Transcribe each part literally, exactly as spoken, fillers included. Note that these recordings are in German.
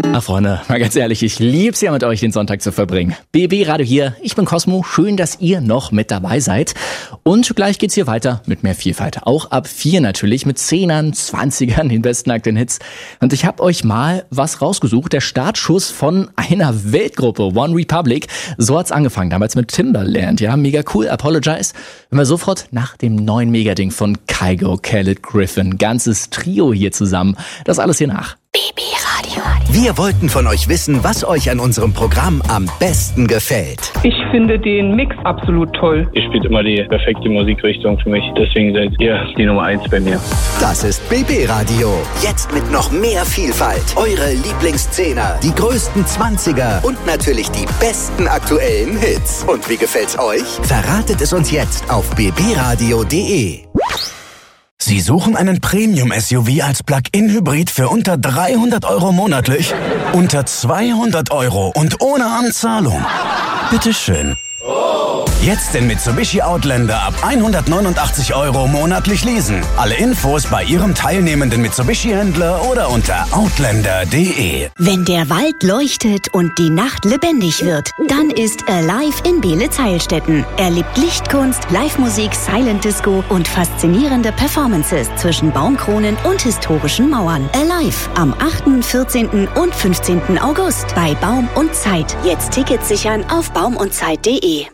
Ach Freunde, mal ganz ehrlich, ich lieb's ja mit euch den Sonntag zu verbringen. B B Radio hier, ich bin Cosmo, schön, dass ihr noch mit dabei seid. Und gleich geht's hier weiter mit mehr Vielfalt. Auch ab vier natürlich mit Zehnern, Zwanzigern, den besten aktuellen Hits. Und ich habe euch mal was rausgesucht, der Startschuss von einer Weltgruppe, One Republic. So hat's angefangen, damals mit Timbaland, ja, mega cool, Apologize. Wenn wir sofort nach dem neuen Megading von Kygo, Khaled, Griffin, ganzes Trio hier zusammen. Das alles hier nach. B B Radio. Wir wollten von euch wissen, was euch an unserem Programm am besten gefällt. Ich finde den Mix absolut toll. Ihr spielt immer die perfekte Musikrichtung für mich. Deswegen seid ihr die Nummer eins bei mir. Das ist B B Radio. Jetzt mit noch mehr Vielfalt. Eure Lieblingszehner, die größten Zwanziger und natürlich die besten aktuellen Hits. Und wie gefällt's euch? Verratet es uns jetzt auf b b radio punkt d e. Sie suchen einen Premium-S U V als Plug-in-Hybrid für unter dreihundert Euro monatlich? Unter zweihundert Euro und ohne Anzahlung? Bitteschön. Jetzt den Mitsubishi Outlander ab hundertneunundachtzig Euro monatlich leasen. Alle Infos bei Ihrem teilnehmenden Mitsubishi-Händler oder unter outlander punkt d e. Wenn der Wald leuchtet und die Nacht lebendig wird, dann ist Alive in Beelitz-Heilstätten. Erlebt Lichtkunst, Live-Musik, Silent Disco und faszinierende Performances zwischen Baumkronen und historischen Mauern. Alive am achten, vierzehnten und fünfzehnten August bei Baum und Zeit. Jetzt Tickets sichern auf baum und zeit punkt d e.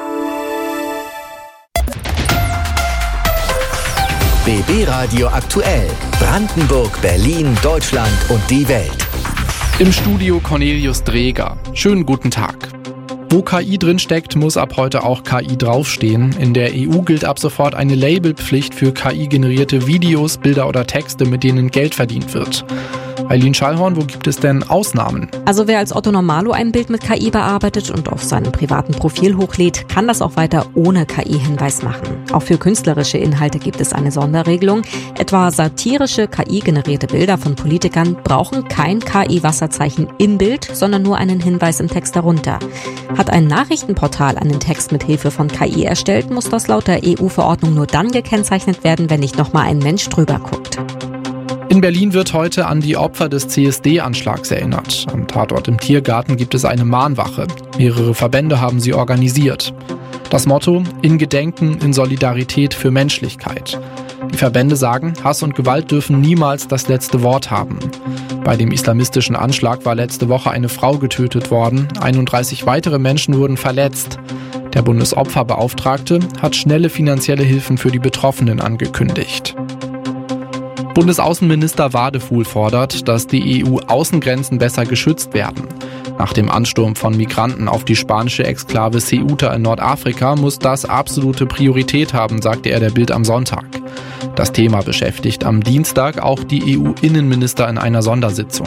B B Radio aktuell. Brandenburg, Berlin, Deutschland und die Welt. Im Studio Cornelius Dreger. Schönen guten Tag. Wo K I drin steckt, muss ab heute auch K I draufstehen. In der E U gilt ab sofort eine Labelpflicht für K I-generierte Videos, Bilder oder Texte, mit denen Geld verdient wird. Eileen Schallhorn, wo gibt es denn Ausnahmen? Also wer als Otto Normalo ein Bild mit K I bearbeitet und auf seinem privaten Profil hochlädt, kann das auch weiter ohne K I-Hinweis machen. Auch für künstlerische Inhalte gibt es eine Sonderregelung. Etwa satirische K I-generierte Bilder von Politikern brauchen kein K I-Wasserzeichen im Bild, sondern nur einen Hinweis im Text darunter. Hat ein Nachrichtenportal einen Text mit Hilfe von K I erstellt, muss das laut der E U-Verordnung nur dann gekennzeichnet werden, wenn nicht nochmal ein Mensch drüber guckt. In Berlin wird heute an die Opfer des C S D-Anschlags erinnert. Am Tatort im Tiergarten gibt es eine Mahnwache. Mehrere Verbände haben sie organisiert. Das Motto: in Gedenken, in Solidarität für Menschlichkeit. Die Verbände sagen, Hass und Gewalt dürfen niemals das letzte Wort haben. Bei dem islamistischen Anschlag war letzte Woche eine Frau getötet worden. einunddreißig weitere Menschen wurden verletzt. Der Bundesopferbeauftragte hat schnelle finanzielle Hilfen für die Betroffenen angekündigt. Bundesaußenminister Wadefuhl fordert, dass die E U-Außengrenzen besser geschützt werden. Nach dem Ansturm von Migranten auf die spanische Exklave Ceuta in Nordafrika muss das absolute Priorität haben, sagte er der Bild am Sonntag. Das Thema beschäftigt am Dienstag auch die E U-Innenminister in einer Sondersitzung.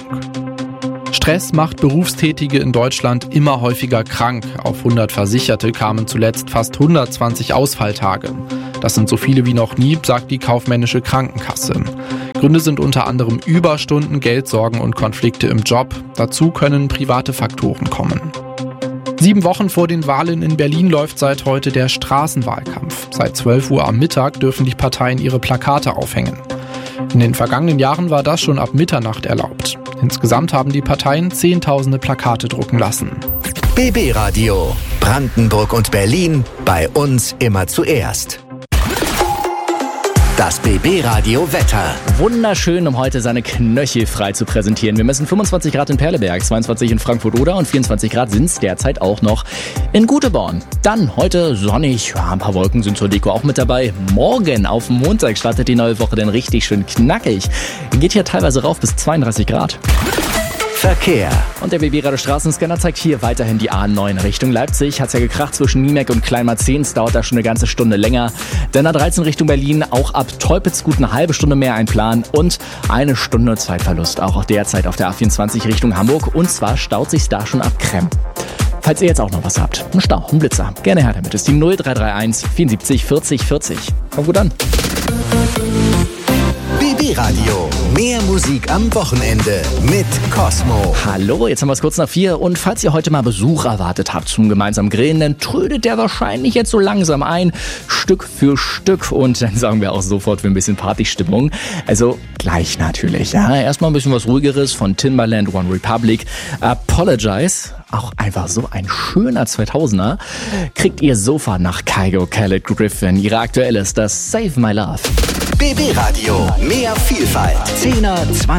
Stress macht Berufstätige in Deutschland immer häufiger krank. Auf hundert Versicherte kamen zuletzt fast hundertzwanzig Ausfalltage. Das sind so viele wie noch nie, sagt die kaufmännische Krankenkasse. Gründe sind unter anderem Überstunden, Geldsorgen und Konflikte im Job. Dazu können private Faktoren kommen. Sieben Wochen vor den Wahlen in Berlin läuft seit heute der Straßenwahlkampf. Seit zwölf Uhr am Mittag dürfen die Parteien ihre Plakate aufhängen. In den vergangenen Jahren war das schon ab Mitternacht erlaubt. Insgesamt haben die Parteien zehntausende Plakate drucken lassen. B B Radio. Brandenburg und Berlin. Bei uns immer zuerst. Das B B Radio Wetter. Wunderschön, um heute seine Knöchel frei zu präsentieren. Wir messen fünfundzwanzig Grad in Perleberg, zweiundzwanzig in Frankfurt-Oder und vierundzwanzig Grad sind es derzeit auch noch in Göteborg. Dann heute sonnig, ja, ein paar Wolken sind zur Deko auch mit dabei. Morgen auf Montag startet die neue Woche dann richtig schön knackig. Geht hier teilweise rauf bis zweiunddreißig Grad. Verkehr. Und der B B Radio Straßenscanner zeigt hier weiterhin die A neun Richtung Leipzig. Hat's ja gekracht zwischen Niemek und Kleinmarzehn. Dauert da schon eine ganze Stunde länger. Dann A dreizehn Richtung Berlin. Auch ab Teupitz gut eine halbe Stunde mehr einplanen. Und eine Stunde Zeitverlust. Auch derzeit auf der A vierundzwanzig Richtung Hamburg. Und zwar staut sich's da schon ab Kremm. Falls ihr jetzt auch noch was habt, ein Stau, ein Blitzer, gerne her damit. Ist die null drei drei eins vierundsiebzig vierzig vierzig. Kommt gut an. B B B B Radio. Mehr Musik am Wochenende mit Cosmo. Hallo, jetzt haben wir es kurz nach vier und falls ihr heute mal Besuch erwartet habt zum gemeinsamen Grillen, dann trödet der wahrscheinlich jetzt so langsam ein, Stück für Stück und dann sagen wir auch sofort für ein bisschen Partystimmung. Also gleich natürlich, ja. Erstmal ein bisschen was Ruhigeres von Timbaland, One Republic, Apologize. Auch einfach so ein schöner zweitausender. Kriegt ihr sofort nach Kygo, Khaled, Griffin. Ihre aktuelle ist das Save My Love. B B Radio. Mehr Vielfalt. Zehner,